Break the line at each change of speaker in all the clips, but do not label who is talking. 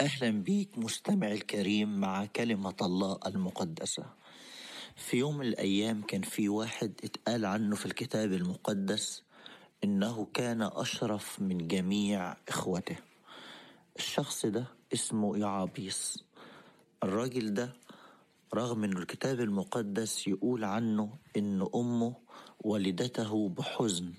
أهلا بيك مستمع الكريم مع كلمة الله المقدسة. في يوم من الأيام كان في واحد اتقال عنه في الكتاب المقدس إنه كان أشرف من جميع إخوته. الشخص ده اسمه يعابيس. الراجل ده رغم إنه الكتاب المقدس يقول عنه إن أمه والدته بحزن،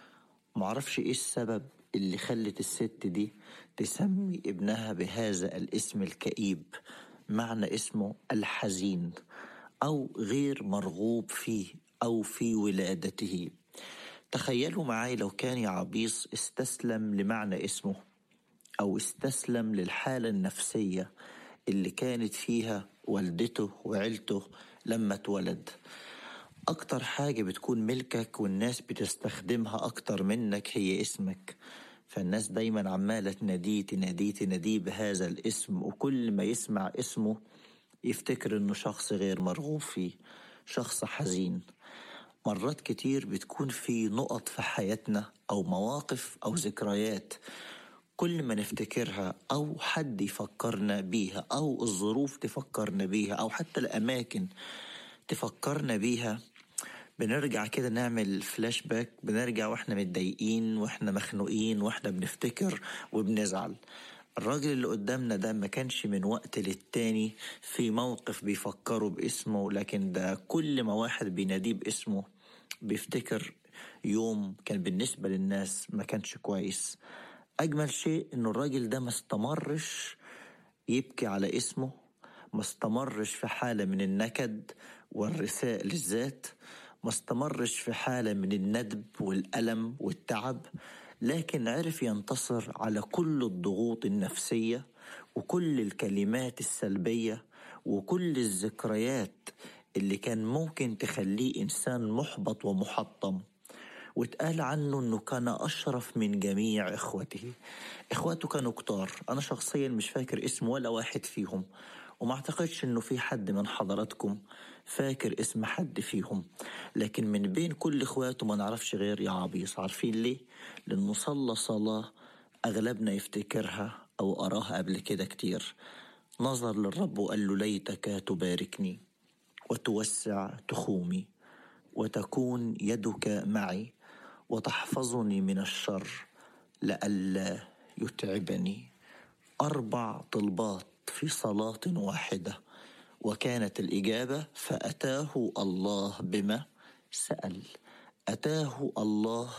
معرفش إيه السبب اللي خلت الست دي تسمي ابنها بهذا الاسم الكئيب، معنى اسمه الحزين أو غير مرغوب فيه أو في ولادته. تخيلوا معي لو كان يعابيس استسلم لمعنى اسمه أو استسلم للحالة النفسية اللي كانت فيها والدته وعيلته لما اتولد. أكتر حاجة بتكون ملكك والناس بتستخدمها أكتر منك هي اسمك، فالناس دايما عمالة تناديه بهذا الاسم، وكل ما يسمع اسمه يفتكر إنه شخص غير مرغوب فيه، شخص حزين. مرات كتير بتكون في نقط في حياتنا أو مواقف أو ذكريات كل ما نفتكرها أو حد يفكرنا بيها أو الظروف تفكرنا بيها أو حتى الأماكن تفكرنا بيها، بنرجع كده نعمل فلاش باك، بنرجع واحنا متضايقين واحنا مخنوقين واحنا بنفتكر وبنزعل. الراجل اللي قدامنا ده ما كانش من وقت للتاني في موقف بيفكروا باسمه، لكن ده كل ما واحد بيناديه باسمه بيفتكر يوم كان بالنسبة للناس ما كانش كويس. أجمل شيء إنه الراجل ده ما استمرش يبكي على اسمه، ما استمرش في حالة من النكد والرثاء للذات، ما استمرش في حالة من الندب والألم والتعب، لكن عرف ينتصر على كل الضغوط النفسية وكل الكلمات السلبية وكل الذكريات اللي كان ممكن تخليه إنسان محبط ومحطم. واتقال عنه انه كان اشرف من جميع اخوته. اخواته كانوا كتار، انا شخصيا مش فاكر اسم ولا واحد فيهم، وما اعتقدش انه في حد من حضراتكم فاكر اسم حد فيهم، لكن من بين كل اخواته ما نعرفش غير يعابيس. عارفين ليه؟ لانه صلى صلاة اغلبنا يفتكرها او اراها قبل كده كتير. نظر للرب وقال له: ليتك تباركني وتوسع تخومي وتكون يدك معي وتحفظني من الشر لئلا يتعبني. 4 طلبات في صلاة واحدة، وكانت الإجابة: فأتاه الله بما سأل. أتاه الله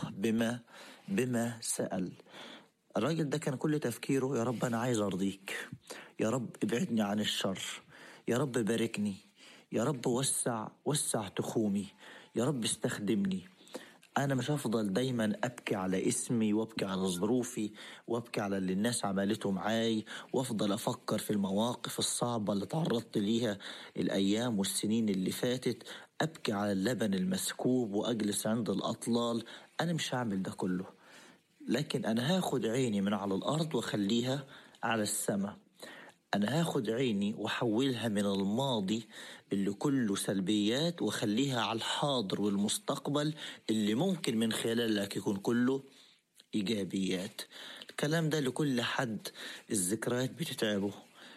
بما سأل. الراجل ده كان كل تفكيره: يا رب أنا عايز أرضيك، يا رب ابعدني عن الشر، يا رب باركني، يا رب وسع تخومي، يا رب استخدمني. أنا مش هفضل دايما أبكي على اسمي وأبكي على ظروفي وأبكي على اللي الناس عملته معاي وأفضل أفكر في المواقف الصعبة اللي تعرضت ليها الأيام والسنين اللي فاتت، أبكي على اللبن المسكوب وأجلس عند الأطلال. أنا مش هعمل ده كله، لكن أنا هاخد عيني من على الأرض وخليها على السماء. أنا هاخد عيني وحولها من الماضي اللي كله سلبيات وخليها على الحاضر والمستقبل اللي ممكن من خلالك يكون كله إيجابيات. الكلام ده لكل حد الذكريات بتتعبه،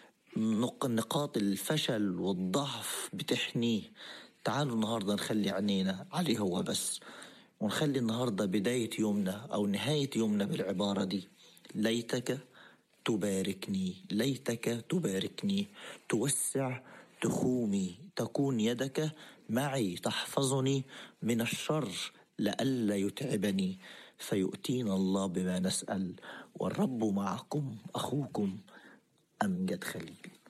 نقاط الفشل والضعف بتحنيه. تعالوا النهاردة نخلي عينينا عليه هو بس، ونخلي النهاردة بداية يومنا أو نهاية يومنا بالعبارة دي: ليتك تباركني، ليتك تباركني، توسع تخومي، تكون يدك معي، تحفظني من الشر لئلا يتعبني، فيؤتينا الله بما نسأل. والرب معكم، أخوكم أمجد خليل.